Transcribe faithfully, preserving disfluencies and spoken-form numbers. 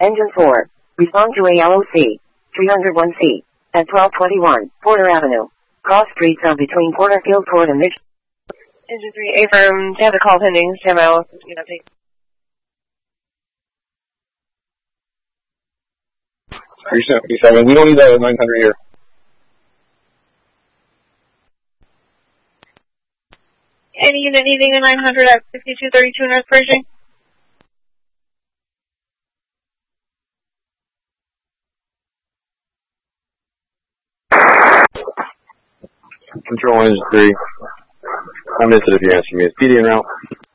Engine four. Respond to A L O C. three oh one C. At twelve twenty-one, Porter Avenue. Cross streets are between Porterfield Court and Mich. Engine three, affirm, stand the call pending, stand by, you know, take. three seventy-seven, we don't need that at nine hundred here. Any unit needing a nine hundred at fifty-two thirty-two North Pershing? Control engine three. I missed it if you answer me. It's P D en route.